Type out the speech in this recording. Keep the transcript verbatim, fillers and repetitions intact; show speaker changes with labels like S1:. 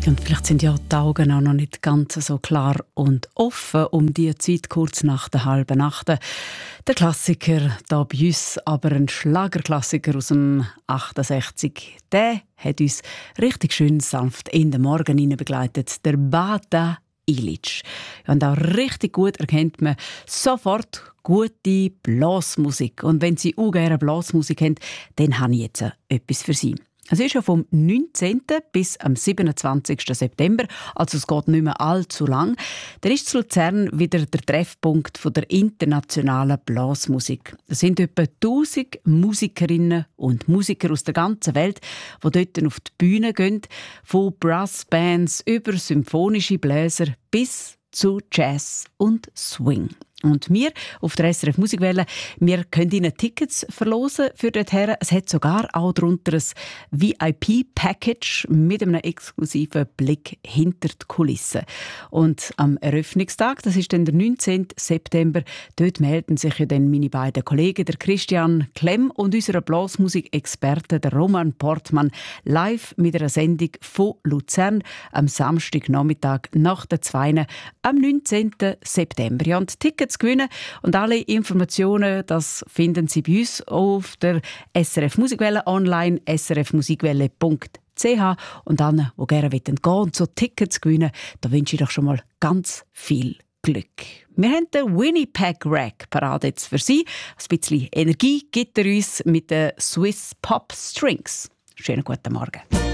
S1: und vielleicht sind ja die Augen auch noch nicht ganz so klar und offen um die Zeit kurz nach der halben Nacht. Der Klassiker da bei uns, aber ein Schlagerklassiker aus dem achtundsechzig, der hat uns richtig schön sanft in den Morgen hinein begleitet. Der Bata Ilic. Und auch richtig gut erkennt man sofort gute Blasmusik. Und wenn Sie auch gerne Blasmusik haben, dann habe ich jetzt etwas für Sie. Es ist ja vom neunzehnten bis am siebenundzwanzigsten September, also es geht nicht mehr allzu lang. Da ist zu Luzern wieder der Treffpunkt von der internationalen Blasmusik. Es sind etwa tausend Musikerinnen und Musiker aus der ganzen Welt, die dort auf die Bühne gehen, von Brassbands über symphonische Bläser bis zu Jazz und Swing. Und wir auf der S R F Musikwelle, wir können Ihnen Tickets verlosen für dorthin. Es hat sogar auch darunter ein V I P-Package mit einem exklusiven Blick hinter die Kulissen. Und am Eröffnungstag, das ist dann der neunzehnten September, dort melden sich ja dann meine beiden Kollegen, der Christian Klemm und unser Blasmusik-Experte, der Roman Portmann, live mit einer Sendung von Luzern am Samstagnachmittag nach der Zweine am neunzehnten September. Ja, und Tickets zu gewinnen. Und alle Informationen, das finden Sie bei uns auf der S R F Musikwelle online, s r f musikwelle punkt c h. Und allen, die gerne gehen wollen und so Tickets gewinnen, da wünsche ich doch schon mal ganz viel Glück. Wir haben den Winnipeg Rack parat jetzt für Sie. Ein bisschen Energie gibt er uns mit den Swiss Pop Strings. Schönen guten Morgen.